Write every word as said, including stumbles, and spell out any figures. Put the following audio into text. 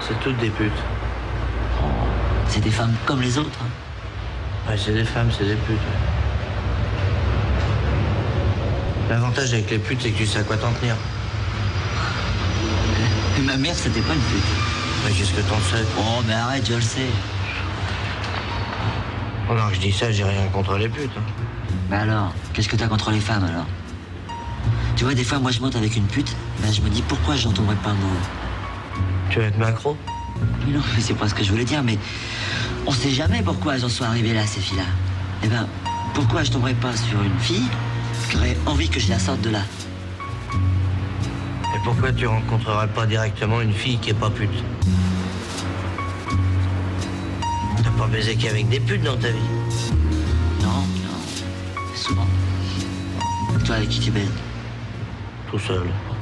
C'est toutes des putes. Oh, c'est des femmes comme les autres. Ouais, c'est des femmes, c'est des putes. Ouais. L'avantage avec les putes, c'est que tu sais à quoi t'en tenir. Et ma mère, c'était pas une pute. Mais qu'est-ce que t'en sais? Oh, mais arrête, je le sais. Oh non, je dis ça, j'ai rien contre les putes. Hein. Bah alors, qu'est-ce que t'as contre les femmes, alors? Tu vois, des fois, moi, je monte avec une pute, ben, je me dis, pourquoi je n'entendrais pas le mot? Tu veux être macro? Mais non, mais c'est pas ce que je voulais dire, mais on sait jamais pourquoi j'en suis arrivé là, ces filles-là. Eh ben, pourquoi je tomberais pas sur une fille qui aurait envie que je la sorte de là? Et pourquoi tu rencontrerais pas directement une fille qui est pas pute? T'as pas baisé qu'avec des putes dans ta vie? Non, non, souvent. Toi, avec qui tu baises? Tout seul.